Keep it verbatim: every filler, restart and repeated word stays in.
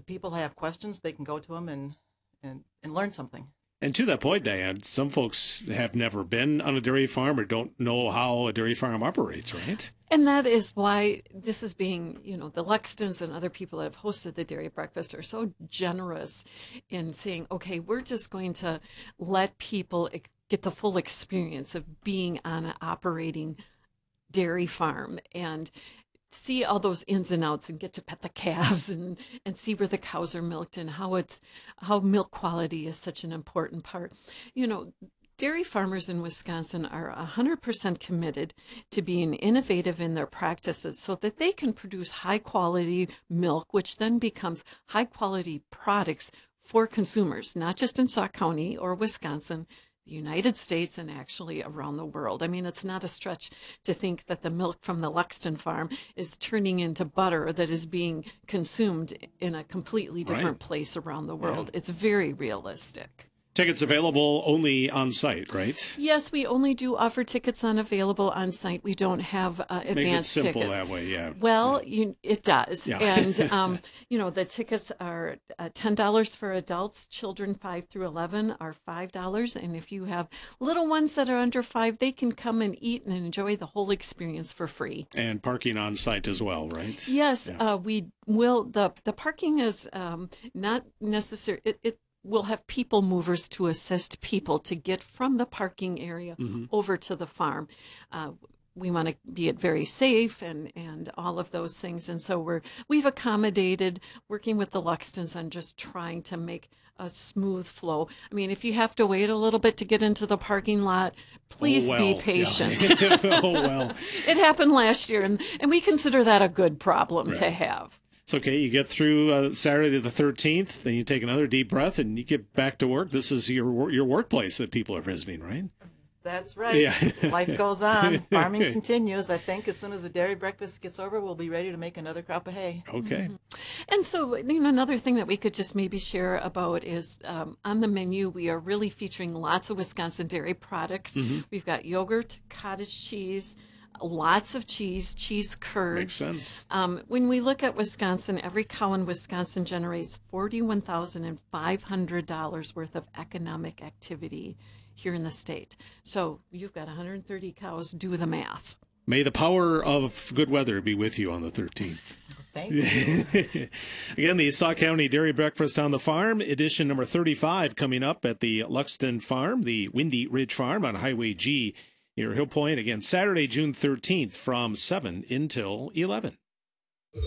people have questions, they can go to them and, and, and learn something. And to that point, Diane, some folks have never been on a dairy farm or don't know how a dairy farm operates, right? And that is why this is being, you know, the Lextons and other people that have hosted the Dairy Breakfast are so generous in saying, okay, we're just going to let people get the full experience of being on an operating dairy farm and see all those ins and outs and get to pet the calves and, and see where the cows are milked and how it's how milk quality is such an important part. You know, dairy farmers in Wisconsin are one hundred percent committed to being innovative in their practices so that they can produce high quality milk, which then becomes high quality products for consumers, not just in Sauk County or Wisconsin, the United States, and actually around the world. I mean, it's not a stretch to think that the milk from the Lexton farm is turning into butter that is being consumed in a completely different right. place around the world. Yeah. It's very realistic. Tickets available only on site, right? Yes, we only do offer tickets on available on site. We don't have uh, advanced tickets. Makes it simple tickets. that way, yeah. Well, yeah. You, it does. Yeah. And, um, you know, the tickets are uh, ten dollars for adults. Children five through eleven are five dollars. And if you have little ones that are under five, they can come and eat and enjoy the whole experience for free. And parking on site as well, right? Yes, yeah. uh, we will. The, the parking is um, not necessary. It, it We'll have people movers to assist people to get from the parking area mm-hmm. over to the farm. Uh, we want to be it very safe and, and all of those things. And so we're, we've accommodated working with the Lextons on just trying to make a smooth flow. I mean, if you have to wait a little bit to get into the parking lot, please oh, well. be patient. Yeah. oh, well. It happened last year, and, and we consider that a good problem right. to have. It's okay. You get through uh, Saturday the thirteenth, then you take another deep breath, and you get back to work. This is your your workplace that people are visiting, right? That's right. Yeah. Life goes on. Farming continues. I think as soon as the dairy breakfast gets over, we'll be ready to make another crop of hay. Okay. Mm-hmm. And so, you know, another thing that we could just maybe share about is um, on the menu, we are really featuring lots of Wisconsin dairy products. Mm-hmm. We've got yogurt, cottage cheese, lots of cheese, cheese curds. Makes sense. Um, when we look at Wisconsin, every cow in Wisconsin generates forty-one thousand five hundred dollars worth of economic activity here in the state. So you've got one hundred thirty cows. Do the math. May the power of good weather be with you on the thirteenth. Thank you. Again, the Sauk County Dairy Breakfast on the Farm, edition number thirty-five, coming up at the Luxton Farm, the Windy Ridge Farm on Highway G near Hill Point. Again, Saturday, June thirteenth from seven until eleven.